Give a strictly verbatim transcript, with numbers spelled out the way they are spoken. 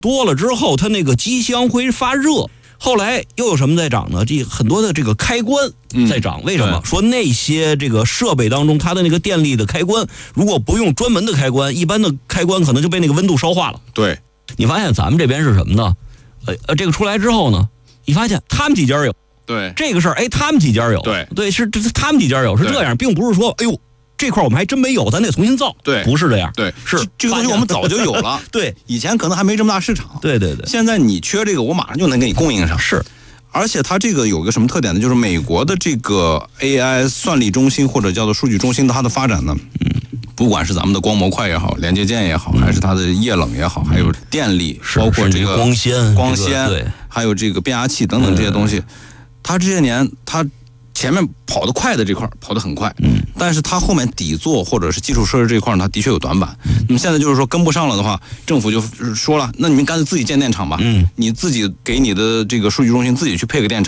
多了之后，它那个机箱会发热。后来又有什么在涨呢？这很多的这个开关在涨，嗯、为什么？说那些这个设备当中，它的那个电力的开关，如果不用专门的开关，一般的开关可能就被那个温度烧化了。 对， 你发现咱们这边是什么呢？呃呃，这个出来之后呢，你发现他们几家有， 对这个事儿，哎，他们几家有， 对对，是这他们几家有，是这样，并不是说，哎呦。这块我们还真没有，咱得重新造。 对， 不是这样。 对， 是这个东西我们早就有了。 对， 以前可能还没这么大市场。 对对对。 现在你缺这个，我马上就能给你供应上。 是， 而且它这个有个什么特点呢？就是美国的这个 A I 算力中心或者叫做数据中心，它的发展呢，嗯，不管是咱们的光模块也好，连接件也好，还是它的液冷也好，还有电力，包括这个光纤、 光纤， 对， 还有这个变压器等等这些东西，它这些年它。前面跑得快的这块跑得很快，嗯，但是它后面底座或者是基础设施这块它的确有短板。那么现在就是说跟不上了的话，政府就说了，那你们干脆自己建电厂吧，嗯，你自己给你的这个数据中心自己去配个电厂。